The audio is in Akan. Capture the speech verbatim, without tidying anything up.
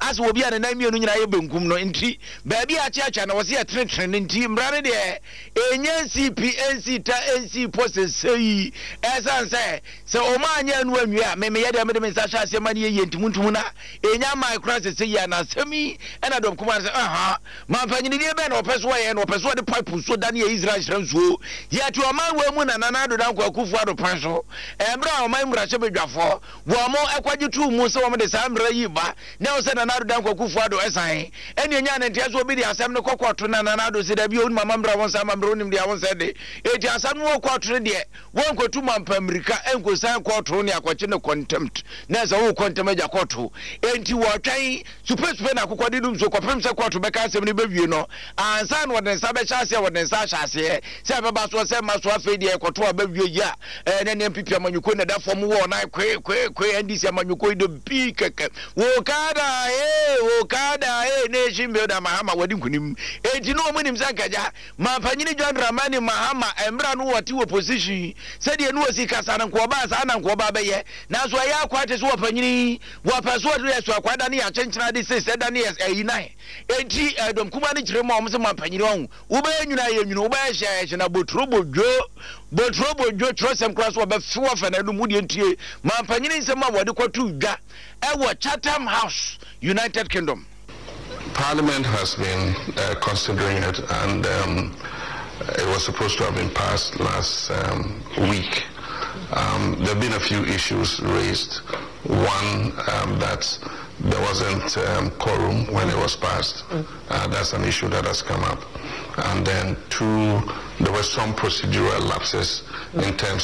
as will be an enemy on your benkum no inti baby a church and was here trend team brother there N C P N C ta N C process say as I say so omanya no anwia me me yede me de message ase mani ye ntimuntum na enya my crisis say ya na semi and adom kuma say aha man panyini de be na opeso ye na opeso de pipe so dan ye Israel so ye to oman we mu na na do dan kwakufu ado pan so embra oman mura che bedwafo wo mo ekwaje tu mu se wo me de sa mra yi ba na o se na na do dan kwakufu ado esan ene enya na ntia so bi de asem ne kokoto na na do se da bi o mama mra won sa mra onim de awon se de e ti asem wo koto de won kotu mampa America enko san koto ne akwache ne contempt na se wo contempt ja koto enti wo twan super super na akokode dum so kopem se koto be ka asem ne bewie no ansa no de sa be cha se wo de sa cha se se be ba so se ma so afi de koto abewie ya ne ne pipi amanyuko ne da fom wo na kwe kwe kwe ndisi amanyuko do bi keke wo kada eh wo kada eh ne shimbe da mahama wadi kunim enti no mo nim sankaja ma panyini John Dramani Mahama embra no wati opposition se de no wasi kasa na nko ba sa na nko ba be ye na so ya kwate so panyini wo paso do yeso akwada ne ya chenchena de se se da ne ayi nine enti dom kuma ne kire mo mo se ma panyini won wo ba nyuna ye nyuna wo ba hye hye na botro bodwo botro bodwo trosem class wo ba fi wo fa na no mu de ntie ma panyini nsem a wode kwatu dwa e wo Chatham House, United Kingdom. Parliament has been uh, considering it, and um, it was supposed to have been passed last um, week. Um, there have been a few issues raised. One, um, that there wasn't um, quorum when it was passed. Uh, that's an issue that has come up. And then two, there were some procedural lapses in terms